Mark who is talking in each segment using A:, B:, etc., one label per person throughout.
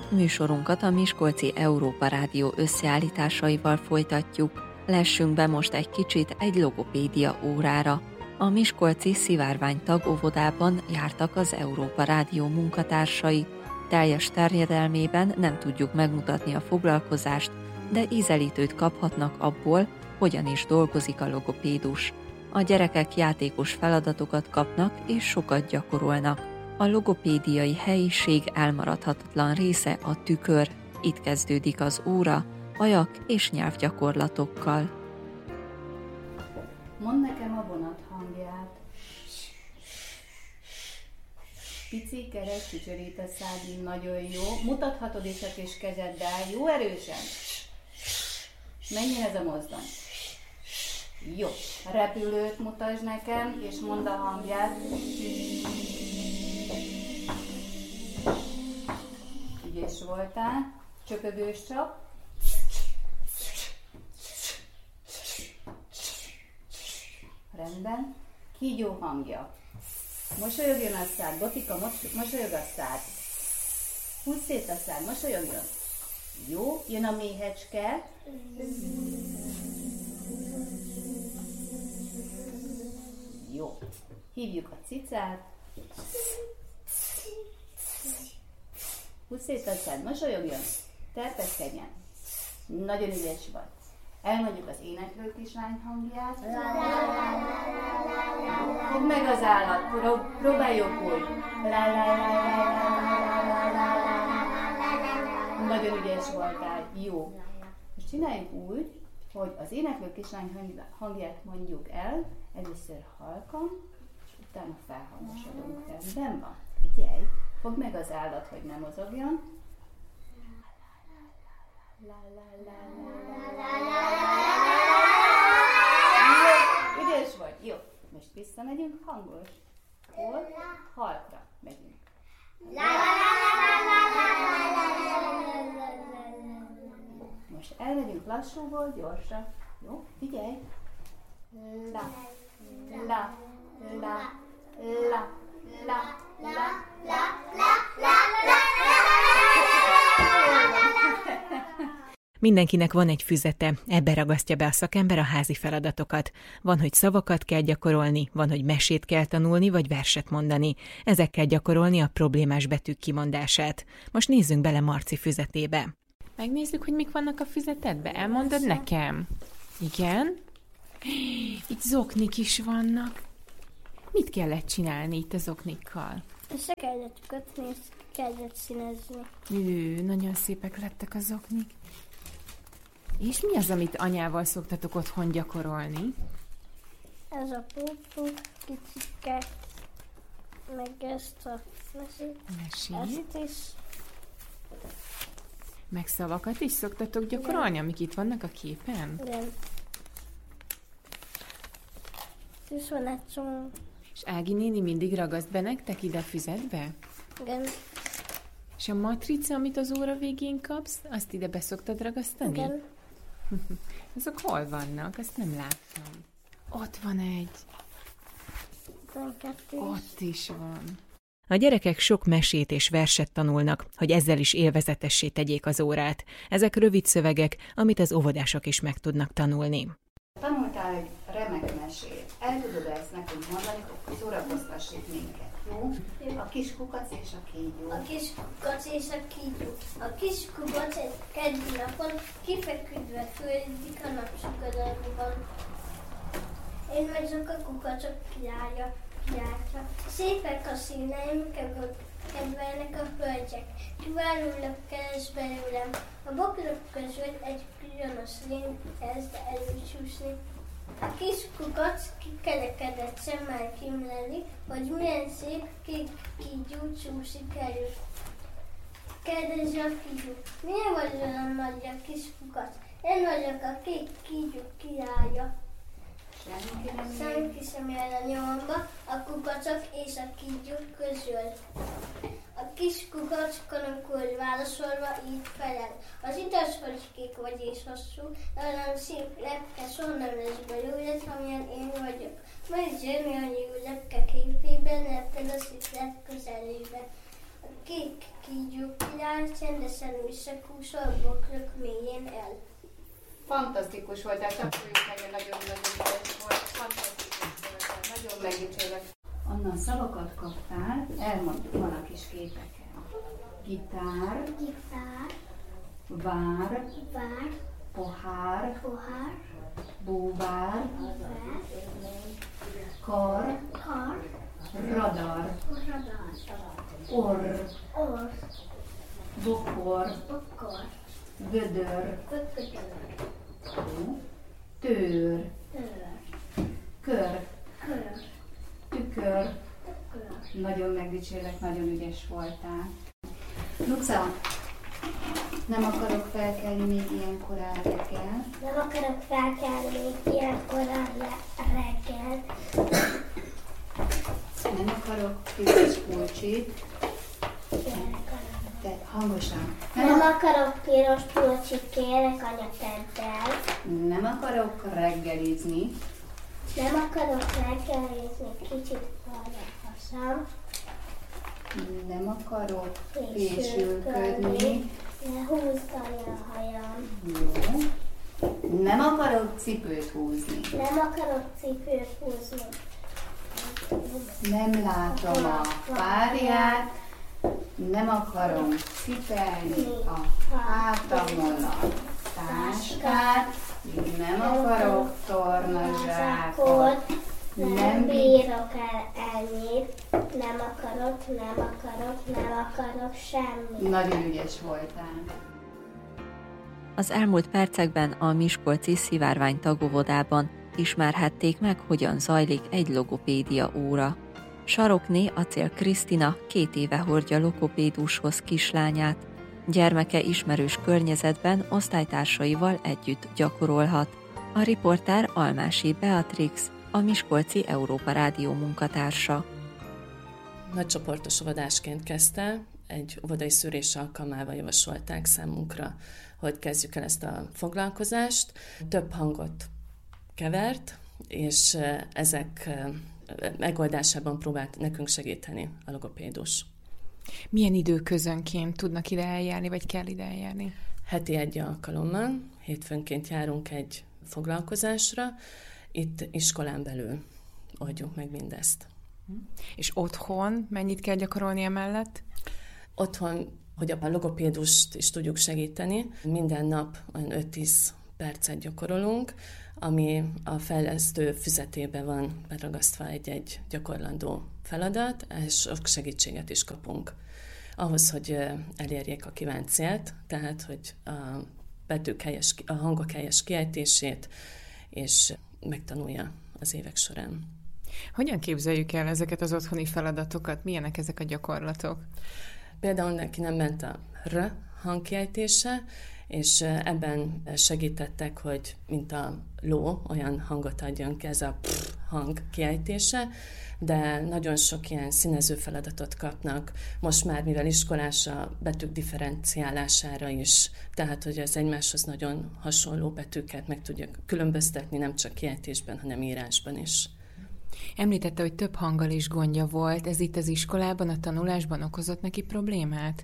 A: Műsorunkat a Miskolci Európa Rádió összeállításaival folytatjuk. Lessünk be most egy kicsit egy logopédia órára. A miskolci Szivárvány tagóvodában jártak az Európa Rádió munkatársai. Teljes terjedelmében nem tudjuk megmutatni a foglalkozást, de ízelítőt kaphatnak abból, hogyan is dolgozik a logopédus. A gyerekek játékos feladatokat kapnak és sokat gyakorolnak. A logopédiai helyiség elmaradhatatlan része a tükör. Itt kezdődik az óra, ajak és nyelvgyakorlatokkal.
B: Mondd nekem a vonat hangját. Pici, kerek, csücsörít a szád, nagyon jó. Mutathatod is a kis kezeddel, jó erősen. Mennyihez a mozdony? Jó. Repülőt mutasd nekem, és mondd a hangját. Ügyes voltál. Csöpögős csap. Rendben. Kígyó hangja. Mosolyogjon a szád. Botika, mosolyog a szád. Húzz szét a szád, mosolyogjon. Jó, jön a méhecske. Jó. Hívjuk a cicát. Húzz szét a szád, mosolyogjon. Terpeszkedjen. Nagyon ügyes vagy. Elmondjuk az éneklő kislány hangját. Fogd meg az állat, próbáljuk úgy. Nagyon ügyes voltál, jó. Most csináljuk úgy, hogy az éneklő kislány hangját mondjuk el, először halkan, és utána felhangosodunk. Rendben van? Figyelj, fogd meg az állat, hogy ne mozogjon. Ügyes vagy? Jó. Most visszamegyünk hangos. Hol? Halkra megyünk. Most elmegyünk lassúból, gyorsra. Jó? Figyelj! La, la, la, la, la, la, la, la, la, la.
C: Mindenkinek van egy füzete, ebbe ragasztja be a szakember a házi feladatokat. Van, hogy szavakat kell gyakorolni, van, hogy mesét kell tanulni, vagy verset mondani. Ezekkel gyakorolni a problémás betűk kimondását. Most nézzünk bele Marci füzetébe.
D: Megnézzük, hogy mik vannak a füzetedbe. Elmondod nekem? Igen? Itt zoknik is vannak. Mit kellett csinálni itt a zoknikkal?
E: Össze kellett kötni, és kellett színezni.
D: Nagyon szépek lettek a zoknik. És mi az, amit anyával szoktatok otthon gyakorolni?
E: Ez a pupuk, kicike, meg ezt a mesét. Ezt is.
D: Meg szavakat is szoktatok gyakorolni, igen, amik itt vannak a képen?
E: Igen. És van egy csomó.
D: És Ági néni mindig ragaszt be nektek ide a füzetbe?
E: Igen.
D: És a matrica, amit az óra végén kapsz, azt ide be szoktad ragasztani?
E: Igen.
D: Azok hol vannak? Azt nem láttam. Ott van egy. Ott is van.
C: A gyerekek sok mesét és verset tanulnak, hogy ezzel is élvezetessé tegyék az órát. Ezek rövid szövegek, amit az óvodások is meg tudnak tanulni.
B: Tanultál egy remek mesét. El tudod ezt nekünk mondani, hogy szórakoztassék minket, jó? A kis kukac és a kígyó.
E: A kis kukac és a kígyó. A kis kukac egy keddi napon kifeküdve földik a napsugarban. Én vagyok a kukacok királyja. Szépek a színeim, kedvelnek a hölgyek. Kiválólag keres belőlem. A bokrok közül egy piros lény kezd előcsúszni. A kis kukac kikelekedett szemmel kimleli, hogy milyen szép kék kígyó csúszik elő. Kérdezi a kígyó, milyen vagy olyan nagy a kis kukac? Én vagyok a kék kígyó királya. Senki sem jön a nyomba a kukacok és a kígyók közül. A kis kukac kanokul válaszolva így felel. Az idashol is kék vagy és hosszú, de olyan szép lepke soha nem lesz belőled, amilyen én vagyok. Majd zsörmi anyjú lepke képében repted a sziklet közelébe. A kék kígyó király voltál, csendesen visszakúsol, bokrok mélyén el.
B: Fantasztikus voltál, tapsoljuk meg, nagyon-nagyon ügyes volt, fantasztikus voltál, nagyon megdicsérlek. Onnan szavakat kaptál, elmondjuk, van a kis képeken. Gitár, vár, pohár, búvár, kar, radar, orr, bokor, vödör, tőr, kör, tükör. Nagyon megdicsérlek, nagyon ügyes voltál. Luca, nem akarok felkelni még ilyen korán reggel.
E: Nem akarok felkelni még ilyen korán reggel.
B: Nem akarok piros pulcsit. Te hangosan.
E: Nem akarok piros pulcsit, kérek anya, tedd el.
B: Nem akarok reggelizni.
E: Nem akarok reggelizni, kicsit van a hasam.
B: Nem akarok fésülködni.
E: Ne húzd anya a hajam.
B: Jó. Nem akarok cipőt húzni.
E: Nem akarok cipőt húzni.
B: Nem látom a párját. Nem akarom cipelni a hátamon a táskát. Nem akarok tornazsákot.
E: Nem bírok el ennyit. Nem akarok semmit.
B: Nagyon ügyes voltál.
A: Az elmúlt percekben a miskolci Szivárvány tagóvodában ismerhették meg, hogyan zajlik egy logopédia óra. Sarokné Acél Krisztina 2 éve hordja logopédushoz kislányát. Gyermeke ismerős környezetben osztálytársaival együtt gyakorolhat. A riporter Almási Beatrix, a miskolci Európa Rádió munkatársa.
F: Nagycsoportos óvodásként kezdte, egy óvodai szűrés alkalmával javasolták számunkra, hogy kezdjük el ezt a foglalkozást. Több hangot kevert, és ezek megoldásában próbált nekünk segíteni a logopédus.
D: Milyen időközönként tudnak ide eljárni, vagy kell ide eljárni?
F: Heti 1 alkalommal, hétfőnként járunk egy foglalkozásra, itt iskolán belül oldjuk meg mindezt.
D: És otthon mennyit kell gyakorolni emellett?
F: Otthon, hogy a logopédust is tudjuk segíteni, minden nap olyan 5-10 percet gyakorolunk, ami a fejlesztő füzetében van beragasztva egy gyakorlandó feladat, és sok segítséget is kapunk. Ahhoz, hogy elérjék a kívánt célt, tehát, hogy a hangok helyes kiejtését, és megtanulja az évek során.
D: Hogyan képzeljük el ezeket az otthoni feladatokat? Milyenek ezek a gyakorlatok?
F: Például neki nem ment a R hangkiejtése, és ebben segítettek, hogy mint a ló, olyan hangot adjon ki, ez a p hang kiejtése, de nagyon sok ilyen színező feladatot kapnak. Most már, mivel iskolás, a betűk differenciálására is, tehát, hogy az egymáshoz nagyon hasonló betűket meg tudjuk különböztetni, nem csak kiejtésben, hanem írásban is.
D: Említette, hogy több hanggal is gondja volt. Ez itt az iskolában, a tanulásban okozott neki problémát?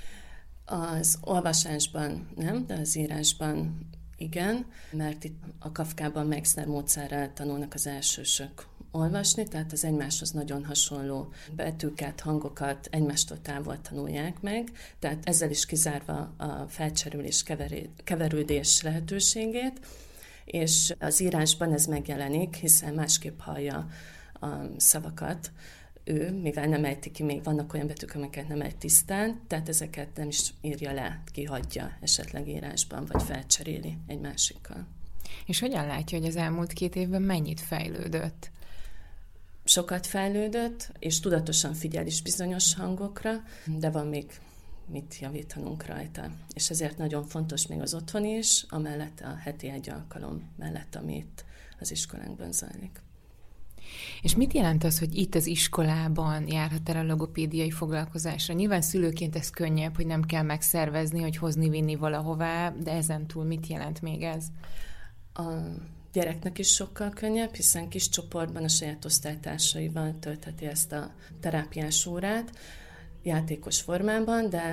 F: Az olvasásban nem, de az írásban igen, mert itt a Kafkában Meixner módszerrel tanulnak az elsősök olvasni, tehát az egymáshoz nagyon hasonló betűket, hangokat egymástól távol tanulják meg, tehát ezzel is kizárva a felcserülés, keverődés lehetőségét, és az írásban ez megjelenik, hiszen másképp hallja a szavakat ő, mivel nem ejti ki, még vannak olyan betűk, amiket nem ejt tisztán, tehát ezeket nem is írja le, kihagyja esetleg írásban, vagy felcseréli egy másikkal.
D: És hogyan látja, hogy az elmúlt 2 évben mennyit fejlődött?
F: Sokat fejlődött, és tudatosan figyel is bizonyos hangokra, de van még mit javítanunk rajta. És ezért nagyon fontos még az otthoni is, amellett a heti 1 alkalom mellett, ami itt az iskolánkban zajlik.
D: És mit jelent az, hogy itt az iskolában járhat el a logopédiai foglalkozásra? Nyilván szülőként ez könnyebb, hogy nem kell megszervezni, hogy hozni-vinni valahová, de ezen túl mit jelent még ez?
F: A gyereknek is sokkal könnyebb, hiszen kis csoportban a saját osztálytársaival töltheti ezt a terápiás órát, játékos formában, de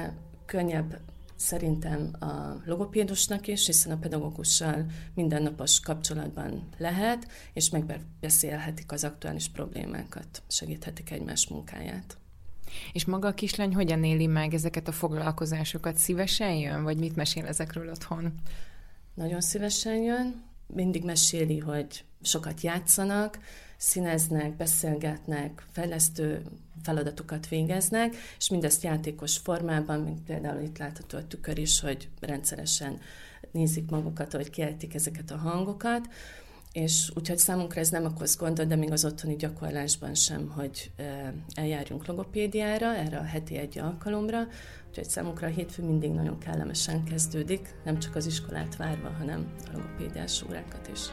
F: könnyebb szerintem a logopédusnak is, hiszen a pedagógussal mindennapos kapcsolatban lehet, és megbeszélhetik az aktuális problémákat, segíthetik egymás munkáját.
D: És maga a kislány hogyan éli meg ezeket a foglalkozásokat? Szívesen jön, vagy mit mesél ezekről otthon?
F: Nagyon szívesen jön. Mindig meséli, hogy sokat játszanak, színeznek, beszélgetnek, fejlesztő feladatokat végeznek, és mindezt játékos formában, mint például itt látható a tükör is, hogy rendszeresen nézik magukat, hogy kiejtik ezeket a hangokat, és úgyhogy számunkra ez nem okoz gondot, de még az otthoni gyakorlásban sem, hogy eljárjunk logopédiára, erre a heti egy alkalomra, úgyhogy számunkra a hétfő mindig nagyon kellemesen kezdődik, nem csak az iskolát várva, hanem a logopédiás órákat is.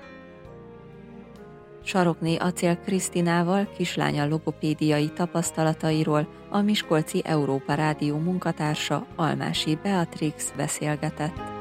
A: Sarokné Acél Krisztinával, kislánya logopédiai tapasztalatairól a Miskolci Európa Rádió munkatársa Almási Beatrix beszélgetett.